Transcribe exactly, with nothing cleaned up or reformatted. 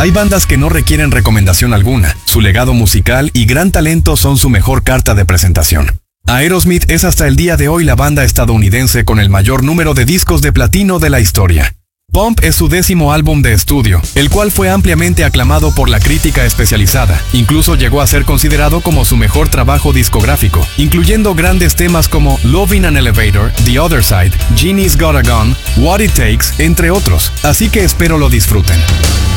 Hay bandas que no requieren recomendación alguna. Su legado musical y gran talento son su mejor carta de presentación. Aerosmith es hasta el día de hoy la banda estadounidense con el mayor número de discos de platino de la historia. Pump es su décimo álbum de estudio, el cual fue ampliamente aclamado por la crítica especializada. Incluso llegó a ser considerado como su mejor trabajo discográfico, incluyendo grandes temas como Love in an Elevator, The Other Side, Genie's Got a Gun, What It Takes, entre otros. Así que espero lo disfruten.